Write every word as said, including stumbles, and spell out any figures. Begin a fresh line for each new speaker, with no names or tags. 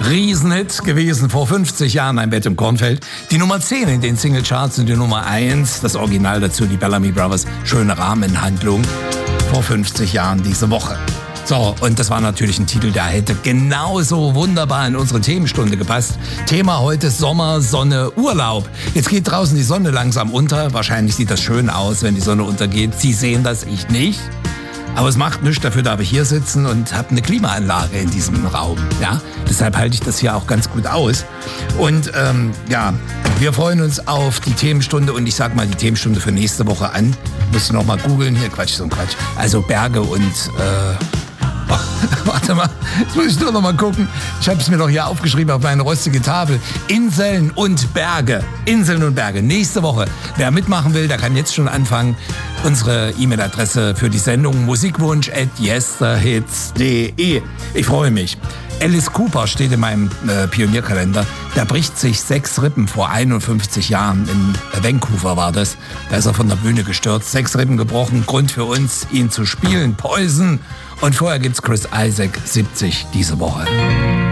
Riesenhit gewesen vor fünfzig Jahren, Ein Bett im Kornfeld. Die Nummer zehn in den Singlecharts und die Nummer eins, das Original dazu, die Bellamy Brothers, Schöne Rahmenhandlung, vor fünfzig Jahren diese Woche. So, und das war natürlich ein Titel, der hätte genauso wunderbar in unsere Themenstunde gepasst. Thema heute Sommer, Sonne, Urlaub. Jetzt geht draußen die Sonne langsam unter. Wahrscheinlich sieht das schön aus, wenn die Sonne untergeht. Sie sehen das, ich nicht. Aber es macht nichts, dafür darf ich hier sitzen und habe eine Klimaanlage in diesem Raum. Ja? Deshalb halte ich das hier auch ganz gut aus. Und ähm, ja, wir freuen uns auf die Themenstunde und ich sag mal die Themenstunde für nächste Woche an. Muss noch mal googeln, hier Quatsch, so ein Quatsch. Also Berge und... Äh, oh, warte mal, jetzt muss ich nur noch mal gucken. Ich habe es mir doch hier aufgeschrieben auf meine rostige Tafel. Inseln und Berge. Inseln und Berge. Nächste Woche. Wer mitmachen will, der kann jetzt schon anfangen. Unsere E-Mail-Adresse für die Sendung musikwunsch at yesterhits punkt de. Ich freue mich. Alice Cooper steht in meinem äh, Pionierkalender. Der bricht sich sechs Rippen vor einundfünfzig Jahren. In Vancouver war das. Da ist er von der Bühne gestürzt. Sechs Rippen gebrochen. Grund für uns, ihn zu spielen. Poison. Und vorher gibt's Chris Isaak, siebzig, diese Woche.